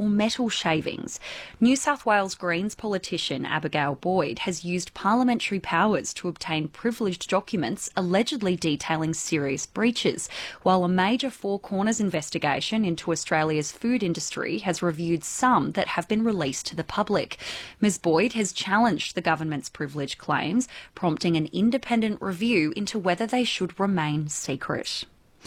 or metal shavings. New South Wales Greens politician Abigail Boyd has used parliamentary powers to obtain privileged documents allegedly detailing serious breaches, while a major Four Corners investigation into Australia's food industry has reviewed some that have been released to the public. Ms Boyd has challenged the government's privilege claims, prompting an independent review into whether they should remain secret.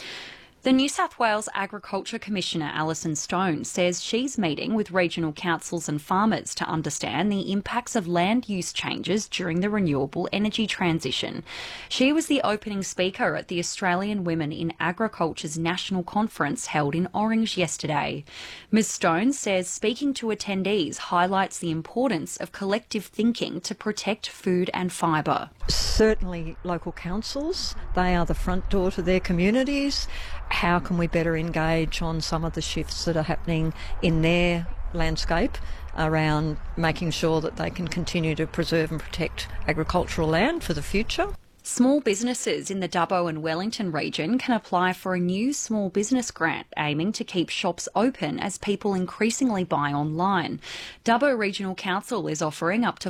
The New South Wales Agriculture Commissioner Alison Stone says she's meeting with regional councils and farmers to understand the impacts of land use changes during the renewable energy transition. She was the opening speaker at the Australian Women in Agriculture's National Conference held in Orange yesterday. Ms Stone says speaking to attendees highlights the importance of collective thinking to protect food and fibre. Certainly local councils, they are the front door to their communities. How can we better engage on some of the shifts that are happening in their landscape around making sure that they can continue to preserve and protect agricultural land for the future? Small businesses in the Dubbo and Wellington region can apply for a new small business grant aiming to keep shops open as people increasingly buy online. Dubbo Regional Council is offering up to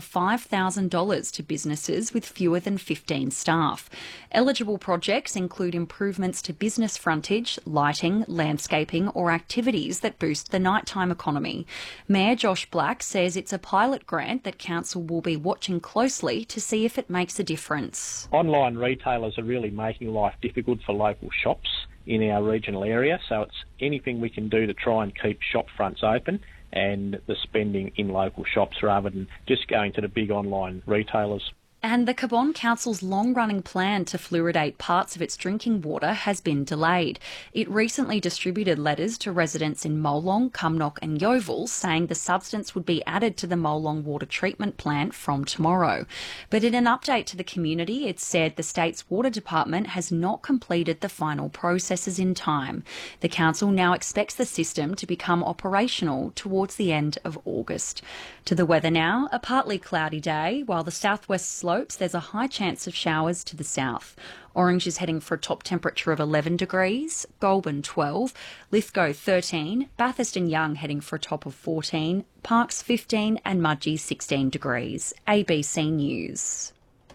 $5,000 to businesses with fewer than 15 staff. Eligible projects include improvements to business frontage, lighting, landscaping or activities that boost the nighttime economy. Mayor Josh Black says it's a pilot grant that Council will be watching closely to see if it makes a difference. Online retailers are really making life difficult for local shops in our regional area, so it's anything we can do to try and keep shop fronts open and the spending in local shops rather than just going to the big online retailers. And the Cabonne Council's long-running plan to fluoridate parts of its drinking water has been delayed. It recently distributed letters to residents in Molong, Cumnock and Yeovil saying the substance would be added to the Molong water treatment plant from tomorrow. But in an update to the community, it said the state's water department has not completed the final processes in time. The council now expects the system to become operational towards the end of August. To the weather now, a partly cloudy day, while the southwest slopes there's a high chance of showers to the south. Orange is heading for a top temperature of 11 degrees, Goulburn 12, Lithgow 13, Bathurst and Young heading for a top of 14, Parkes 15 and Mudgee 16 degrees. ABC News.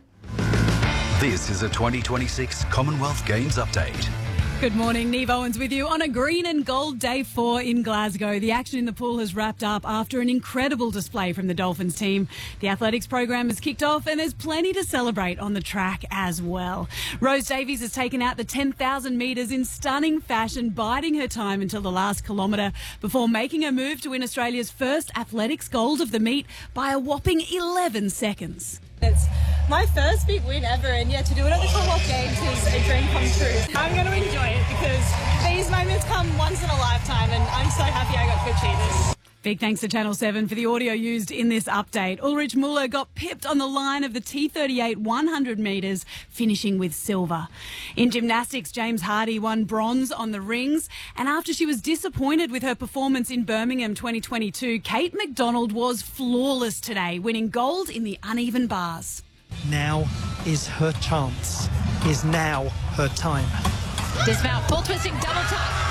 This is a 2026 Commonwealth Games update. Good morning, Neve Owens with you on a green and gold day 4 in Glasgow. The action in the pool has wrapped up after an incredible display from the Dolphins team. The athletics program has kicked off and there's plenty to celebrate on the track as well. Rose Davies has taken out the 10,000 metres in stunning fashion, biding her time until the last kilometre before making her move to win Australia's first athletics gold of the meet by a whopping 11 seconds. It's my first big win ever, and to do it at the Commonwealth Games is a dream come true. I'm going to enjoy it because these moments come once in a lifetime, and I'm so happy I got to achieve this. Big thanks to Channel 7 for the audio used in this update. Ulrich Muller got pipped on the line of the T38 100 metres, finishing with silver. In gymnastics, James Hardy won bronze on the rings, and after she was disappointed with her performance in Birmingham 2022, Kate McDonald was flawless today, winning gold in the uneven bars. Now is her chance. Is now her time. Dismount, full twisting, double tuck.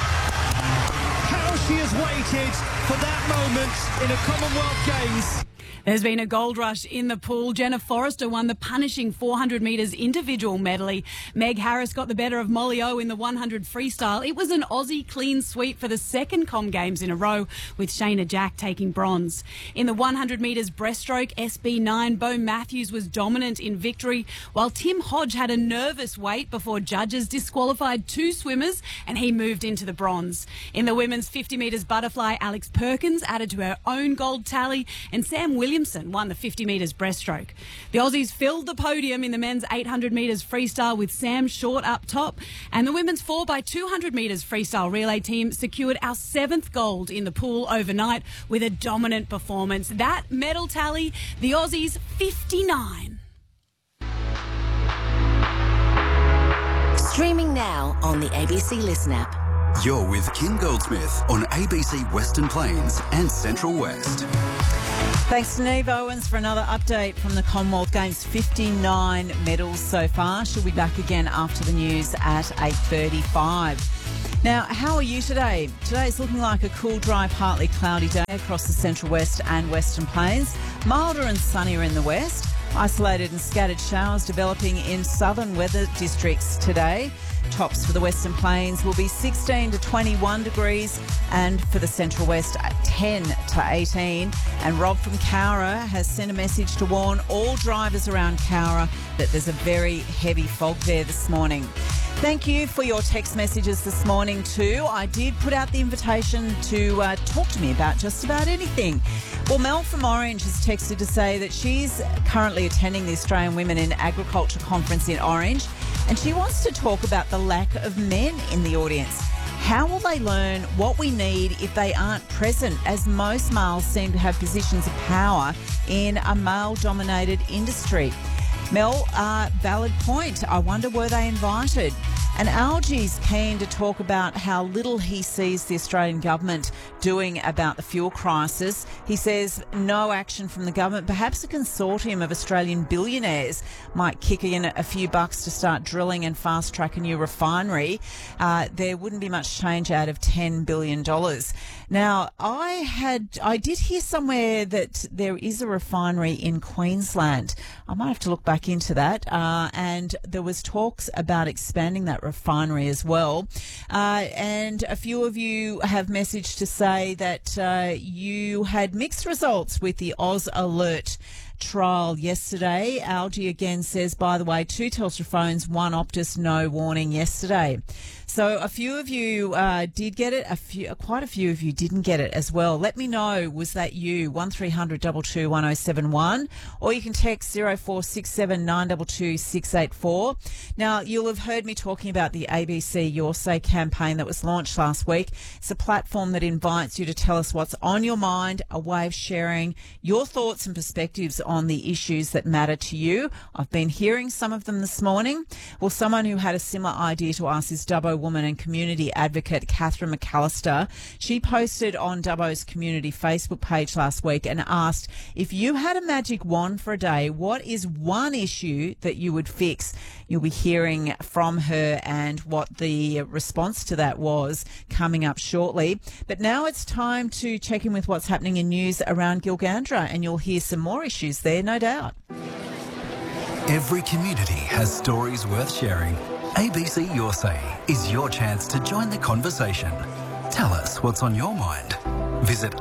How she has waited for that moment in a Commonwealth Games. There's been a gold rush in the pool. Jenna Forrester won the punishing 400 metres individual medley. Meg Harris got the better of Molly O in the 100 freestyle. It was an Aussie clean sweep for the second Com Games in a row, with Shayna Jack taking bronze. In the 100 metres breaststroke, SB9, Bo Matthews was dominant in victory, while Tim Hodge had a nervous wait before judges disqualified 2 swimmers and he moved into the bronze. In the women's 50 metres butterfly, Alex Perkins added to her own gold tally, and Sam Williamson won the 50 metres breaststroke. The Aussies filled the podium in the men's 800 metres freestyle with Sam Short up top, and the women's 4x200 metres freestyle relay team secured our 7th gold in the pool overnight with a dominant performance. That medal tally, the Aussies 59. Streaming now on the ABC Listen app. You're with Kim Goldsmith on ABC Western Plains and Central West. Thanks to Neve Owens for another update from the Commonwealth Games. 59 medals so far. She'll be back again after the news at 8:35. Now, how are you today? Today's looking like a cool, dry, partly cloudy day across the Central West and Western Plains. Milder and sunnier in the west. Isolated and scattered showers developing in southern weather districts today. Tops for the Western Plains will be 16 to 21 degrees and for the Central West 10 to 18. And Rob from Cowra has sent a message to warn all drivers around Cowra that there's a very heavy fog there this morning. Thank you for your text messages this morning too. I did put out the invitation to talk to me about just about anything. Well, Mel from Orange has texted to say that she's currently attending the Australian Women in Agriculture Conference in Orange, and she wants to talk about the lack of men in the audience. How will they learn what we need if they aren't present, as most males seem to have positions of power in a male-dominated industry? Mel, valid point. I wonder, were they invited? And Algie's keen to talk about how little he sees the Australian government doing about the fuel crisis. He says no action from the government. Perhaps a consortium of Australian billionaires might kick in a few bucks to start drilling and fast-track a new refinery. There wouldn't be much change out of $10 billion. Now, I did hear somewhere that there is a refinery in Queensland. I might have to look back into that. And there was talks about expanding that refinery as well. And a few of you have messaged to say that you had mixed results with the Oz Alert trial yesterday. Algie again says, by the way, 2 Telstra phones, 1 Optus, no warning yesterday. So a few of you did get it. Quite a few of you didn't get it as well. Let me know, was that you? 1300 22 1071, or you can text 0467 922 684. Now, you'll have heard me talking about the ABC Your Say campaign that was launched last week. It's a platform that invites you to tell us what's on your mind, a way of sharing your thoughts and perspectives on the issues that matter to you. I've been hearing some of them this morning. Well, someone who had a similar idea to us is Dubbo woman and community advocate Catherine McAllister. She posted on Dubbo's community Facebook page last week and asked, if you had a magic wand for a day, what is one issue that you would fix? You'll be hearing from her and what the response to that was coming up shortly. But now it's time to check in with what's happening in news around Gilgandra, and you'll hear some more issues there, no doubt. Every community has stories worth sharing. ABC Your Say is your chance to join the conversation. Tell us what's on your mind. Visit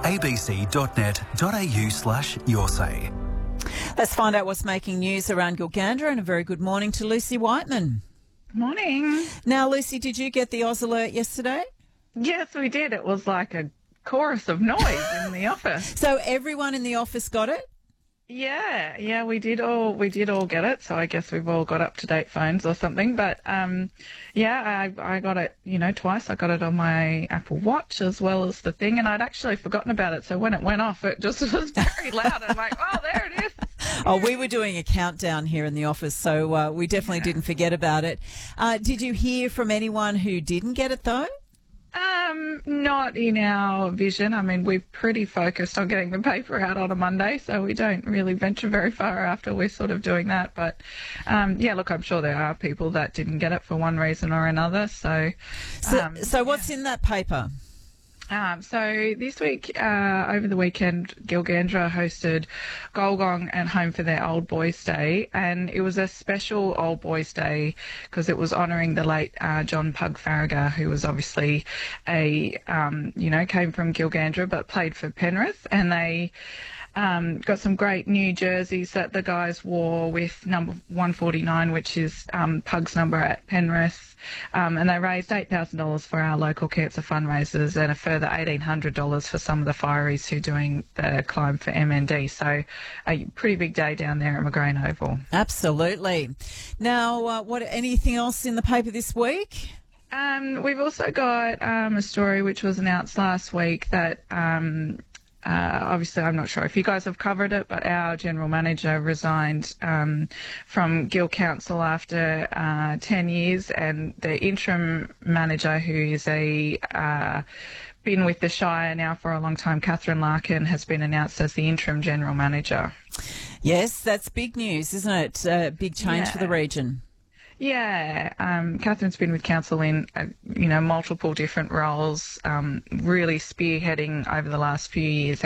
abc.net.au/yoursay. Let's find out what's making news around Gilgandra, and a very good morning to Lucy Whiteman. Morning. Now, Lucy, did you get the Oz Alert yesterday? Yes, we did. It was like a chorus of noise in the office. So everyone in the office got it? Yeah, we did all get it. So I guess we've all got up-to-date phones or something. But I got it, twice. I got it on my Apple Watch as well as the thing, and I'd actually forgotten about it. So when it went off, it just was very loud. I'm like, oh, there it is. Oh, we were doing a countdown here in the office, so we definitely didn't forget about it. Did you hear from anyone who didn't get it though? Not in our vision. I mean, we're pretty focused on getting the paper out on a Monday, so we don't really venture very far after we're sort of doing that. But, look, I'm sure there are people that didn't get it for one reason or another. So what's in that paper? So this week, over the weekend, Gilgandra hosted Golgong and Home for Their Old Boys Day, and it was a special Old Boys Day because it was honouring the late John Pug Farragher, who was obviously came from Gilgandra but played for Penrith, and they got some great new jerseys that the guys wore with number 149, which is Pug's number at Penrith. And they raised $8,000 for our local cancer fundraisers and a further $1,800 for some of the fireys who are doing the climb for MND. So a pretty big day down there at McGrain Oval. Absolutely. Now, anything else in the paper this week? We've also got a story which was announced last week that obviously, I'm not sure if you guys have covered it, but our general manager resigned from Gil Council after 10 years, and the interim manager, who is been with the Shire now for a long time, Catherine Larkin, has been announced as the interim general manager. Yes, that's big news, isn't it? Big change for the region. Yeah, Catherine's been with council in, multiple different roles, really spearheading over the last few years